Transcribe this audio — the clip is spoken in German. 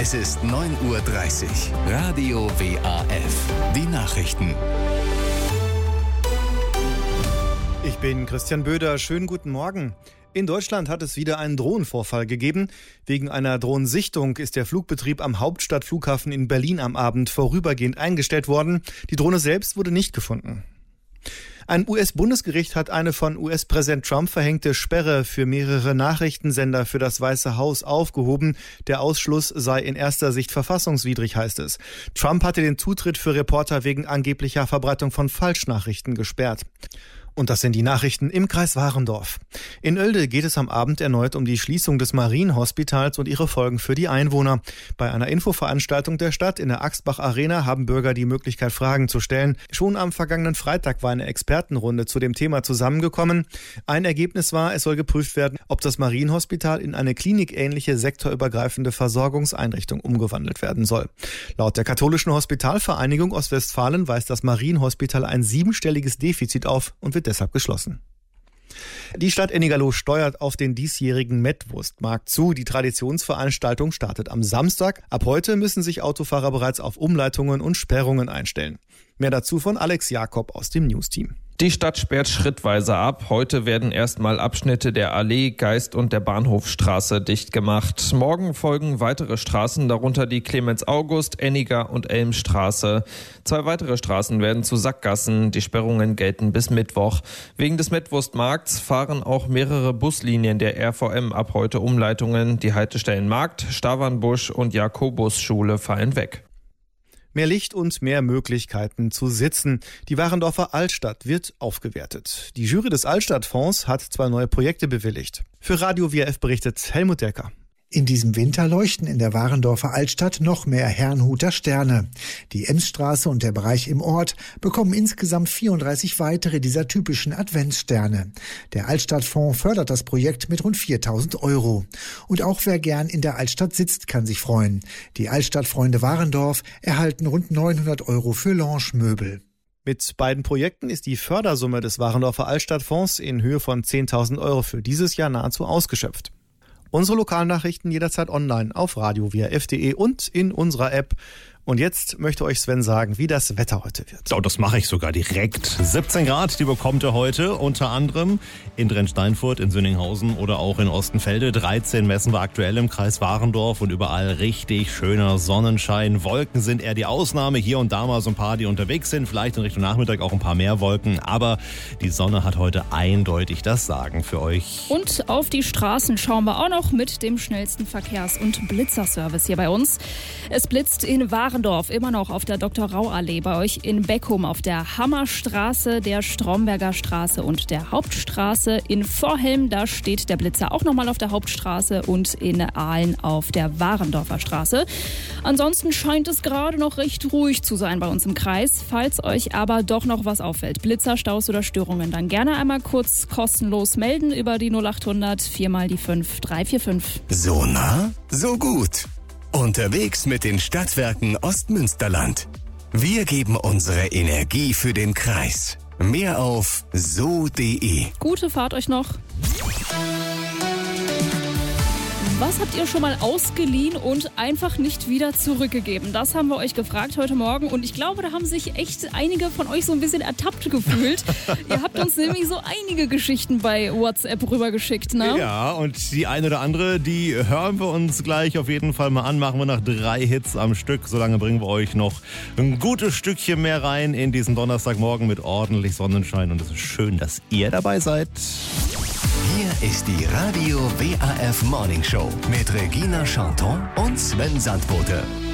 Es ist 9:30 Uhr. Radio WAF. Die Nachrichten. Ich bin Christian Böder. Schönen guten Morgen. In Deutschland hat es wieder einen Drohnenvorfall gegeben. Wegen einer Drohnensichtung ist der Flugbetrieb am Hauptstadtflughafen in Berlin am Abend vorübergehend eingestellt worden. Die Drohne selbst wurde nicht gefunden. Ein US-Bundesgericht hat eine von US-Präsident Trump verhängte Sperre für mehrere Nachrichtensender für das Weiße Haus aufgehoben. Der Ausschluss sei in erster Sicht verfassungswidrig, heißt es. Trump hatte den Zutritt für Reporter wegen angeblicher Verbreitung von Falschnachrichten gesperrt. Und das sind die Nachrichten im Kreis Warendorf. In Oelde geht es am Abend erneut um die Schließung des Marienhospitals und ihre Folgen für die Einwohner. Bei einer Infoveranstaltung der Stadt in der Axbach Arena haben Bürger die Möglichkeit, Fragen zu stellen. Schon am vergangenen Freitag war eine Expertenrunde zu dem Thema zusammengekommen. Ein Ergebnis war, es soll geprüft werden, ob das Marienhospital in eine klinikähnliche sektorübergreifende Versorgungseinrichtung umgewandelt werden soll. Laut der Katholischen Hospitalvereinigung Ostwestfalen weist das Marienhospital ein 7-stelliges Defizit auf und wird deshalb geschlossen. Die Stadt Ennigerloh steuert auf den diesjährigen Mettwurstmarkt zu. Die Traditionsveranstaltung startet am Samstag. Ab heute müssen sich Autofahrer bereits auf Umleitungen und Sperrungen einstellen. Mehr dazu von Alex Jakob aus dem News-Team. Die Stadt sperrt schrittweise ab. Heute werden erstmal Abschnitte der Allee, Geist und der Bahnhofstraße dicht gemacht. Morgen folgen weitere Straßen, darunter die Clemens-August-, Enniger- und Elmstraße. 2 weitere Straßen werden zu Sackgassen. Die Sperrungen gelten bis Mittwoch. Wegen des Mettwurstmarkts fahren auch mehrere Buslinien der RVM ab heute Umleitungen. Die Haltestellen Markt, Stavernbusch und Jakobusschule fallen weg. Mehr Licht und mehr Möglichkeiten zu sitzen. Die Warendorfer Altstadt wird aufgewertet. Die Jury des Altstadtfonds hat 2 neue Projekte bewilligt. Für Radio WAF berichtet Helmut Delker. In diesem Winter leuchten in der Warendorfer Altstadt noch mehr Herrnhuter Sterne. Die Emsstraße und der Bereich im Ort bekommen insgesamt 34 weitere dieser typischen Adventssterne. Der Altstadtfonds fördert das Projekt mit rund 4.000 €. Und auch wer gern in der Altstadt sitzt, kann sich freuen. Die Altstadtfreunde Warendorf erhalten rund 900 € für Lounge-Möbel. Mit beiden Projekten ist die Fördersumme des Warendorfer Altstadtfonds in Höhe von 10.000 € für dieses Jahr nahezu ausgeschöpft. Unsere Lokalnachrichten jederzeit online auf radio-waf.de und in unserer App. Und jetzt möchte euch Sven sagen, wie das Wetter heute wird. Oh, das mache ich sogar direkt. 17 Grad, die bekommt ihr heute, unter anderem in Drensteinfurt, in Sünninghausen oder auch in Ostenfelde. 13 messen wir aktuell im Kreis Warendorf und überall richtig schöner Sonnenschein. Wolken sind eher die Ausnahme, hier und da mal so ein paar, die unterwegs sind. Vielleicht in Richtung Nachmittag auch ein paar mehr Wolken. Aber die Sonne hat heute eindeutig das Sagen für euch. Und auf die Straßen schauen wir auch noch mit dem schnellsten Verkehrs- und Blitzerservice hier bei uns. Es blitzt in Warendorf immer noch auf der Dr.-Rau-Allee, bei euch in Beckum auf der Hammerstraße, der Stromberger Straße und der Hauptstraße. In Vorhelm, da steht der Blitzer auch nochmal auf der Hauptstraße und in Aalen auf der Warendorfer Straße. Ansonsten scheint es gerade noch recht ruhig zu sein bei uns im Kreis. Falls euch aber doch noch was auffällt, Blitzer, Staus oder Störungen, dann gerne einmal kurz kostenlos melden über die 0800 4x5 345. So nah, so gut. Unterwegs mit den Stadtwerken Ostmünsterland. Wir geben unsere Energie für den Kreis. Mehr auf so.de. Gute Fahrt euch noch. Was habt ihr schon mal ausgeliehen und einfach nicht wieder zurückgegeben? Das haben wir euch gefragt heute Morgen und ich glaube, da haben sich echt einige von euch so ein bisschen ertappt gefühlt. Ihr habt uns nämlich so einige Geschichten bei WhatsApp rübergeschickt, ne? Ja, und die eine oder andere, die hören wir uns gleich auf jeden Fall mal an. Machen wir nach 3 Hits am Stück. Solange bringen wir euch noch ein gutes Stückchen mehr rein in diesen Donnerstagmorgen mit ordentlich Sonnenschein. Und es ist schön, dass ihr dabei seid. Hier ist die Radio WAF Morning Show mit Regina Chanton und Sven Sandbote.